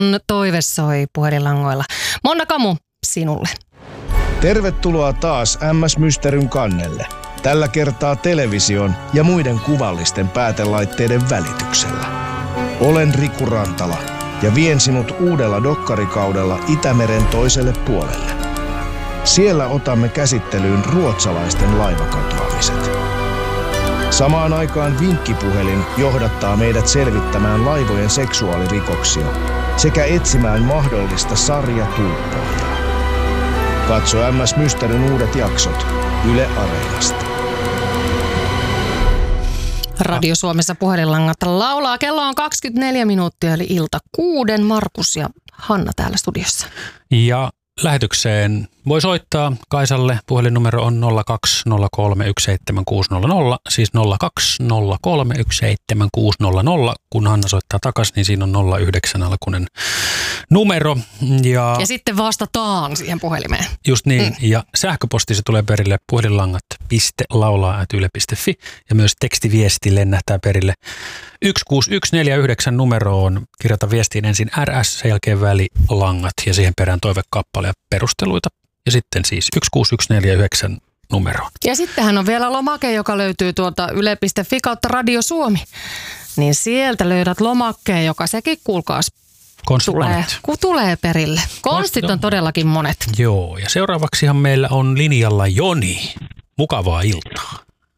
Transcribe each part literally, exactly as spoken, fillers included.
toive soi puhelinlangoilla. Monna Kamu, sinulle. Tervetuloa taas M S Mysteryn kannelle. Tällä kertaa television ja muiden kuvallisten päätelaitteiden välityksellä. Olen Riku Rantala ja vien sinut uudella dokkarikaudella Itämeren toiselle puolelle. Siellä otamme käsittelyyn ruotsalaisten laivakatoamiset. Samaan aikaan vinkkipuhelin johdattaa meidät selvittämään laivojen seksuaalirikoksia sekä etsimään mahdollista sarjatuuppoajaa. Katso M S Mysteryn uudet jaksot Yle Areenasta. Radio Suomessa puhelinlangat laulaa. Kello on kaksikymmentäneljä minuuttia, eli ilta kuuden. Markus ja Hanna täällä studiossa. Ja lähetykseen voi soittaa Kaisalle. Puhelinnumero on nolla kaksi nolla kolme yksi seitsemän kuusi nolla nolla, siis nolla kaksi nolla kolme yksi seitsemän kuusi nolla nolla. Kun Hanna soittaa takaisin, niin siinä on nolla yhdeksän alkuinen numero. Ja, ja sitten vastataan siihen puhelimeen. Just niin. Mm. Ja sähköposti se tulee perille puhelinlangat piste laulaa ät yle piste fi. Ja myös tekstiviesti lennähtää perille yksi kuusi yksi neljä yhdeksän numeroon. Kirjoita viestiin ensin R S, sen jälkeen välilangat ja siihen perään toivekappale ja perusteluita. Ja sitten siis yksi kuusi yksi neljä yhdeksän numeroon. Ja sittenhän on vielä lomake, joka löytyy tuolta yle piste fi kautta Radio Suomi. Niin sieltä löydät lomakkeen, joka sekin kuulkaas tulee, kun tulee perille. Konstit on todellakin monet. Joo, ja seuraavaksihan meillä on linjalla Joni. Mukavaa iltaa.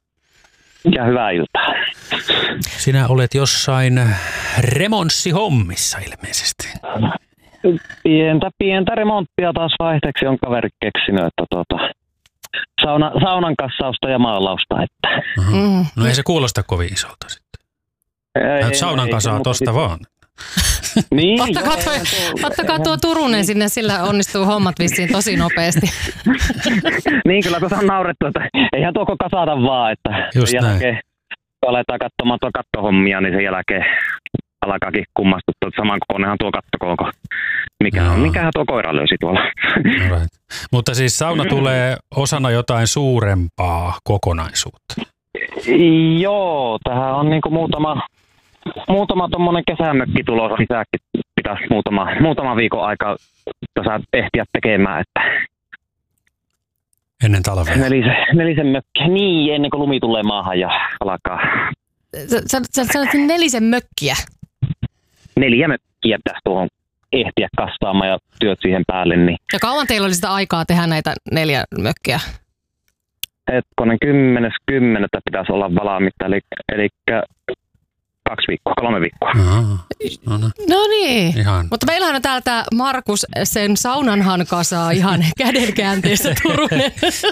Ja hyvää iltaa. Sinä olet jossain remonssihommissa ilmeisesti. Pientä, pientä remonttia taas vaihteeksi on kaveri keksinyt, että tuota, sauna, saunan kassausta ja maalausta. Että. Mm. No ei se kuulosta kovin isolta sitten. Ei, saunan kasaa tosta sit vaan. Niin, ottakaa, tuo, ottakaa tuo Turunen sinne, sillä onnistuu hommat vissiin tosi nopeasti. Niin, kyllä tuossa on naurettu, että eihän tuoko kasata vaan, että just sen jälkeen, kun aletaan katsomaan tuo kattohommia, niin sen jälkeen alkaakin kummastuttua, että saman kokoinenhan tuo kattokooko. Mikä on, mikähän tuo koira löysi tuolla. No right. Mutta siis sauna tulee osana jotain suurempaa kokonaisuutta. Joo, tähän on niinku muutama, muutama tommonen kesämökki tulossa. Lisäksi pitäisi muutama, muutama viikon aikaa tässä ehtiä tekemään, että ennen talvea. Nelisen, nelisen mökkiä. Niin, ennen kuin lumi tulee maahan ja alkaa. Sä, sä sanoit nelisen mökkiä? Neljä mökkiä pitäisi tuohon ehtiä kastaamaan ja työt siihen päälle. Niin. Ja kauan teillä oli sitä aikaa tehdä näitä neljä mökkiä? Hetkonen, kymmenes kymmenettä pitäisi olla valmiita, eli, eli kaksi viikkoa, kolme viikkoa. Aha, no, no. no niin, ihan. Mutta meillähän on täältä Markus sen saunanhan kasaa ihan kädenkäänteessä Turunen.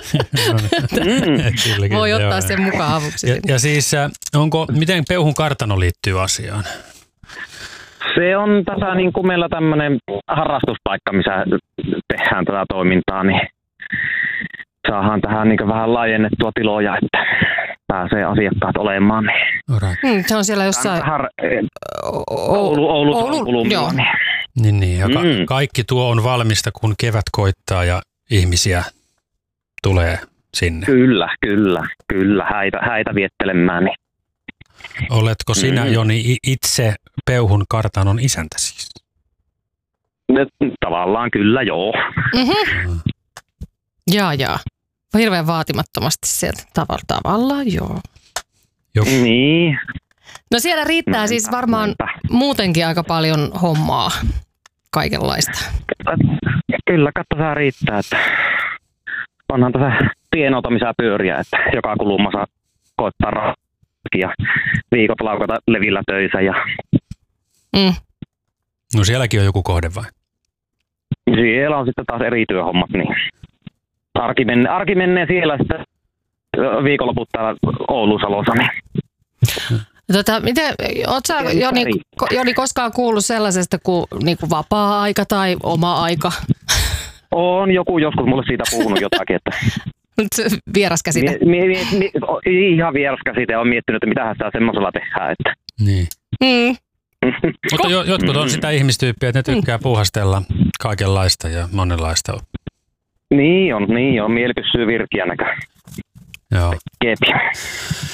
mm. Voi ottaa joo, sen mukaan avuksi. Ja, ja siis onko, miten Peuhun kartano liittyy asiaan? Se on tässä niin kuin meillä tämmöinen harrastuspaikka, missä tehdään tätä toimintaa, niin saadaan tähän niin vähän laajennettua tiloja, että pääsee asiakkaat olemaan. Right. Hmm, se on siellä jossain Har- Oulu, Oulu, Oulu, Oulu joo. Niin, niin. Ja ka- mm. kaikki tuo on valmista, kun kevät koittaa ja ihmisiä tulee sinne. Kyllä, kyllä, kyllä. Häitä, häitä viettelemään. Niin. Oletko sinä, mm. Joni, itse Peuhun kartanon isäntä siis? Tavallaan kyllä, joo. Mm-hmm. Mm. Jaa, jaa. Hirveän vaatimattomasti sieltä. Tavalla, tavallaan, joo. Joku. Niin. No siellä riittää näinpä, siis varmaan näinpä. Muutenkin aika paljon hommaa, kaikenlaista. Kyllä, katsotaan riittää, että onhan tässä pienoutamisia pyöriä, että joka kulmassa koittaa rahaa ja viikot laukata levillä töissä. Ja mm. No sielläkin on joku kohde vai? Siellä on sitten taas eri työhommat, niin arki menee, arki menee siellä sitten viikonloput täällä Oulu-Salossa. Niin. Tota, miten, oot sä Joni, Joni koskaan kuullut sellaisesta kuin, niin kuin vapaa-aika tai oma aika? On joku joskus mulle siitä puhunut jotakin, että vieras käsite. Mi, mi, mi, ihan vieras käsite. Olen miettinyt, että mitähän sitä semmoisella tehdään. Että. Niin. Mm. Mutta jo, jotkut on sitä ihmistyyppiä, että ne tykkää puuhastella kaikenlaista ja monenlaista. Niin on, niin on. Mieli pysyy virkiä näkö. Joo. Kepi.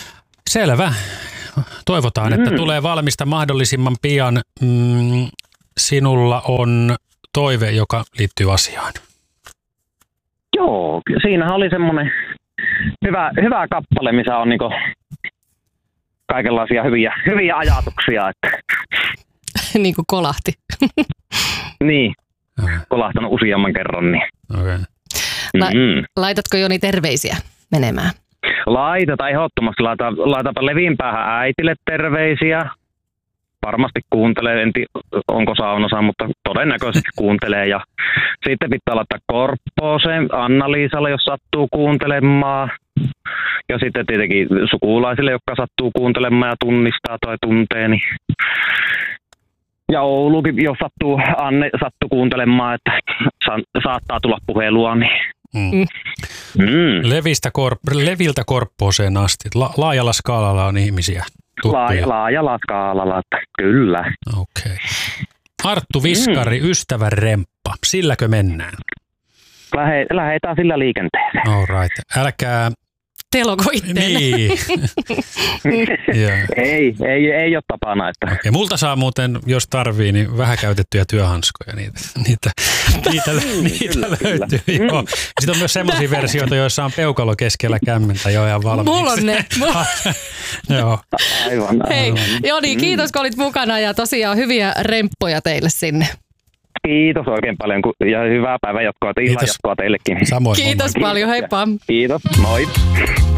Selvä. Toivotaan, että mm. tulee valmista mahdollisimman pian. Mm, sinulla on toive, joka liittyy asiaan. Joo, siinähän oli semmoinen hyvä, hyvä kappale, missä on niinku kaikenlaisia hyviä, hyviä ajatuksia. Että... niin kuin kolahti. Niin, kolahtanut useamman kerran. Niin. Okay. La- mm-hmm. Laitatko Joni terveisiä menemään? Laitetaan ehdottomasti. Laita, laitapa Levin päähän äitille terveisiä. Varmasti kuuntelee, en tiedä onko saunassa, mutta todennäköisesti kuuntelee. Ja sitten pitää laittaa Korppooseen, Anna-Liisalle, jos sattuu kuuntelemaan. Ja sitten tietenkin sukulaisille, jotka sattuu kuuntelemaan ja tunnistaa tai tuntee. Niin. Ja Oulukin, jos sattuu, Anne sattuu kuuntelemaan, että sa- saattaa tulla puhelua. Niin. Mm. Mm. Levistä korp- Leviltä Korppooseen asti. La- laajalla skaalalla on ihmisiä. Laaja, laajalla skaalalla, kyllä. Okei. Okay. Arttu Viskari, mm. ystävän remppa. Silläkö mennään? Lähe, lähetään sillä liikenteeseen. All right. Älkää... Teloko itteelle. Niin. yeah. Ei, ei, ei ole tapana. Että... Okay. Multa saa muuten, jos tarvii, niin vähän käytettyjä työhanskoja. Niitä, niitä, niitä, niitä kyllä, löytyy. Kyllä. Joo. Sitten on myös semmoisia versioita, joissa on peukalo keskellä kämmentä jo ihan valmiiksi. Mulla on ne. Joo. Aivan, aivan. Hei, Joni, kiitos kun olit mukana ja tosiaan hyviä remppoja teille sinne. Kiitos oikein paljon ja hyvää päivän jatkoa, illan jatkoa teillekin. Samoin. Kiitos moi. Paljon, heippa. Kiitos, moi.